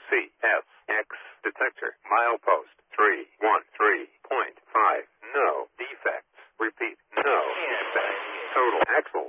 CSX detector. Milepost 313.5. No defects. Repeat, no defects. Total axle